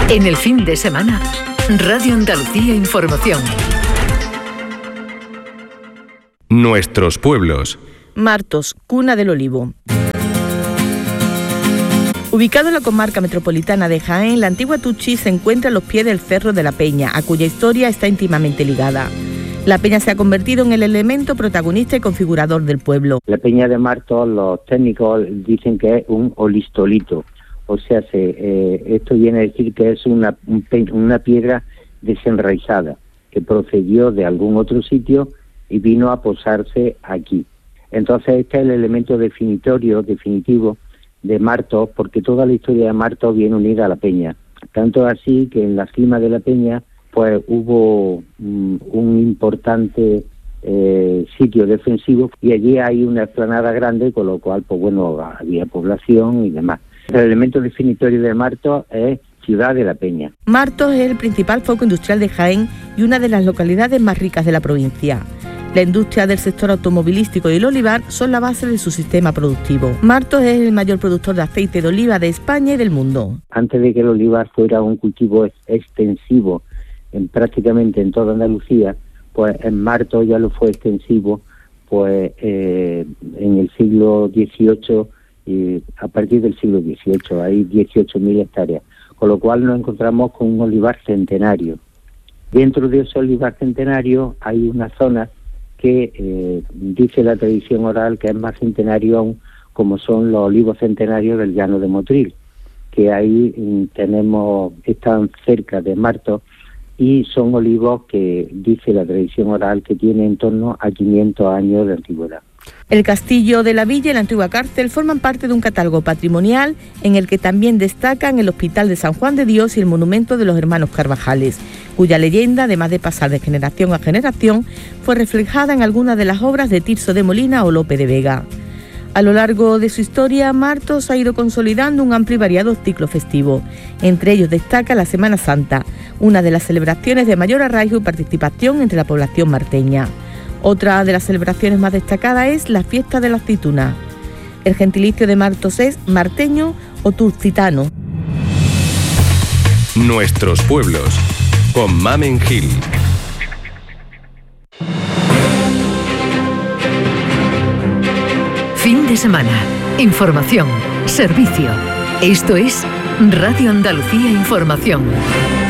En el fin de semana, Radio Andalucía Información. Nuestros pueblos. Martos, cuna del olivo. Ubicado en la comarca metropolitana de Jaén, la antigua Tuchi se encuentra a los pies del Cerro de la Peña, a cuya historia está íntimamente ligada. La peña se ha convertido en el elemento protagonista y configurador del pueblo. La peña de Martos, los técnicos dicen que es un olistolito. O sea, esto viene a decir que es una piedra desenraizada, que procedió de algún otro sitio y vino a posarse aquí. Entonces este es el elemento definitivo de Martos, porque toda la historia de Martos viene unida a la peña. Tanto así que en la cima de la peña pues hubo un importante sitio defensivo y allí hay una explanada grande, con lo cual pues bueno, había población y demás. El elemento definitorio de Martos es Ciudad de la Peña. Martos es el principal foco industrial de Jaén y una de las localidades más ricas de la provincia. La industria del sector automovilístico y el olivar son la base de su sistema productivo. Martos es el mayor productor de aceite de oliva de España y del mundo. Antes de que el olivar fuera un cultivo extensivo prácticamente en toda Andalucía, pues en Martos ya lo fue extensivo pues en el siglo XVIII. Y a partir del siglo XVIII hay 18.000 hectáreas, con lo cual nos encontramos con un olivar centenario. Dentro de ese olivar centenario hay una zona que dice la tradición oral que es más centenario aún, como son los olivos centenarios del Llano de Motril, que ahí están cerca de Martos y son olivos que dice la tradición oral que tienen en torno a 500 años de antigüedad. El castillo de la villa y la antigua cárcel forman parte de un catálogo patrimonial en el que también destacan el Hospital de San Juan de Dios y el monumento de los hermanos Carvajales, cuya leyenda, además de pasar de generación a generación, fue reflejada en algunas de las obras de Tirso de Molina o Lope de Vega. A lo largo de su historia, Martos ha ido consolidando un amplio y variado ciclo festivo. Entre ellos destaca la Semana Santa, una de las celebraciones de mayor arraigo y participación entre la población marteña. Otra de las celebraciones más destacadas es la Fiesta de la Aceituna. El gentilicio de Martos es marteño o turcitano. Nuestros pueblos, con Mamen Gil. Fin de semana. Información. Servicio. Esto es Radio Andalucía Información.